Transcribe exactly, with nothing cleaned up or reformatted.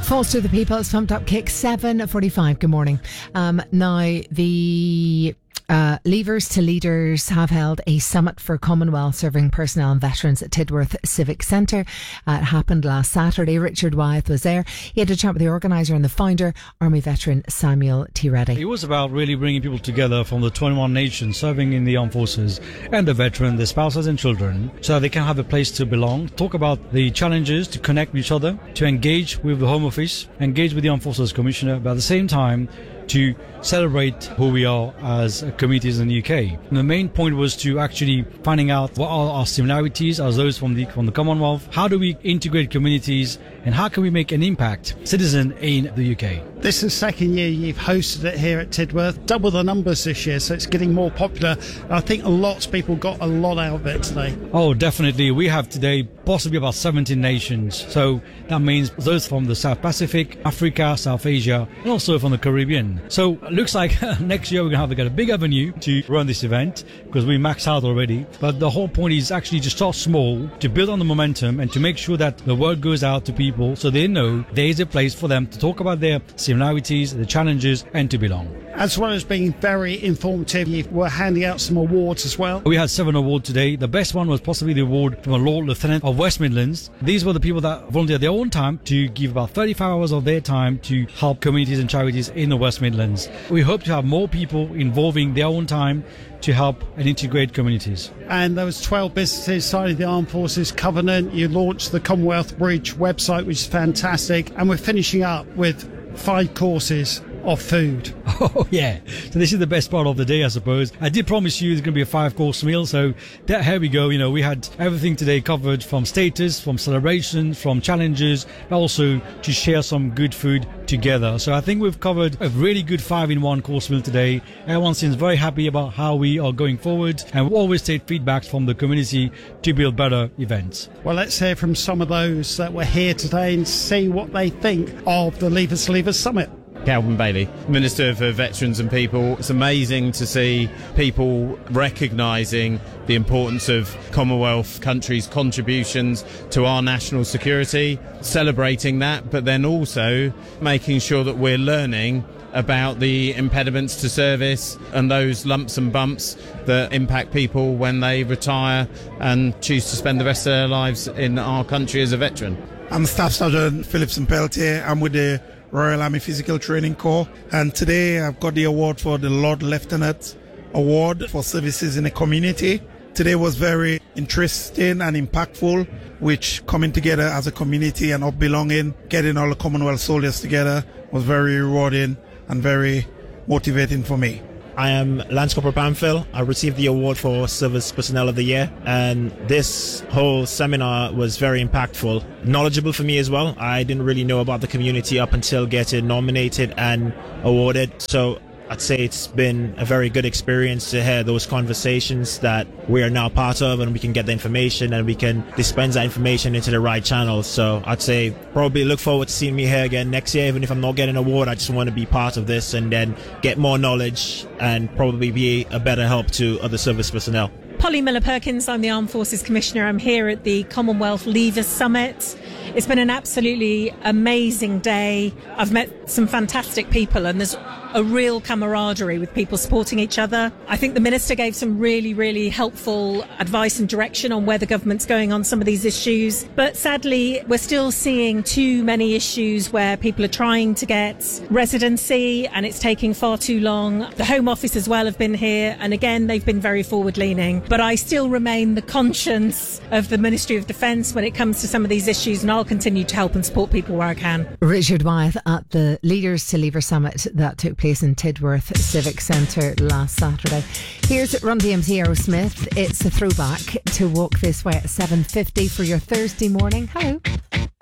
Foster the People, it's Pumped Up Kick, seven forty-five. Good morning. Um, now, the uh, Leavers to Leaders have held a summit for Commonwealth serving personnel and veterans at Tidworth Civic Centre. Uh, it happened last Saturday. Richard Wyeth was there. He had a chat with the organiser and the founder, Army veteran Samuel T. Reddy. It was about really bringing people together from the twenty-one nations serving in the armed forces and the veteran, their spouses and children, so they can have a place to belong, talk about the challenges, to connect with each other, to engage with the Home Office, engage with the Armed Forces Commissioner, but at the same time to celebrate who we are as communities in the U K. And the main point was to actually finding out what are our similarities as those from the from the Commonwealth, how do we integrate communities, and how can we make an impact citizen in the U K. This is the second year you've hosted it here at Tidworth, double the numbers this year, so it's getting more popular. I think lots of people got a lot out of it today. Oh, definitely. We have today possibly about seventeen nations, so that means those from the South Pacific, Africa, South Asia, and also from the Caribbean. So it looks like next year we're going to have a big avenue to run this event because we maxed out already. But the whole point is actually to start small, to build on the momentum and to make sure that the word goes out to people so they know there is a place for them to talk about their similarities, the challenges, and to belong. As well as being very informative, you were handing out some awards as well. We had seven awards today. The best one was possibly the award from a Lord Lieutenant of West Midlands. These were the people that volunteered their own time to give about thirty-five hours of their time to help communities and charities in the West Midlands. We hope to have more people involving their own time to help and integrate communities. And there was twelve businesses signing the Armed Forces Covenant. You launched the Commonwealth Bridge website, which is fantastic. And we're finishing up with five courses of food. Oh yeah, so this is the best part of the day, I suppose. I did promise you there's going to be a five course meal, so that, here we go. You know, we had everything today covered, from status, from celebrations, from challenges, but also to share some good food together. So I think we've covered a really good five in one course meal today. Everyone seems very happy about how we are going forward, and we always take feedback from the community to build better events. Well, let's hear from some of those that were here today and see what they think of the Leavers to Leavers Summit. Calvin Bailey, Minister for Veterans and People. It's amazing to see people recognising the importance of Commonwealth countries' contributions to our national security, celebrating that, but then also making sure that we're learning about the impediments to service and those lumps and bumps that impact people when they retire and choose to spend the rest of their lives in our country as a veteran. I'm Staff Sergeant Philipson Peltier. I'm with the Royal Army Physical Training Corps, and today I've got the award for the Lord Lieutenant Award for services in the community. Today was very interesting and impactful, which coming together as a community and up belonging, getting all the Commonwealth soldiers together was very rewarding and very motivating for me. I am Lance Corporal Pamphil. I received the award for Service Personnel of the Year, and this whole seminar was very impactful, knowledgeable for me as well. I didn't really know about the community up until getting nominated and awarded, so I'd say it's been a very good experience to hear those conversations that we are now part of, and we can get the information and we can dispense that information into the right channels. So I'd say probably look forward to seeing me here again next year. Even if I'm not getting an award, I just want to be part of this and then get more knowledge and probably be a better help to other service personnel. Polly Miller-Perkins, I'm the Armed Forces Commissioner. I'm here at the Commonwealth Leavers Summit. It's been an absolutely amazing day. I've met some fantastic people, and there's a real camaraderie with people supporting each other. I think the Minister gave some really, really helpful advice and direction on where the government's going on some of these issues. But sadly, we're still seeing too many issues where people are trying to get residency and it's taking far too long. The Home Office as well have been here, and again, they've been very forward-leaning. But I still remain the conscience of the Ministry of Defence when it comes to some of these issues, and I'll continue to help and support people where I can. Richard Wyeth at the Leaders to Leavers Summit that took place in Tidworth Civic Centre last Saturday. Here's Run D M C Aerosmith. It's a throwback to Walk This Way at seven fifty for your Thursday morning. Hello.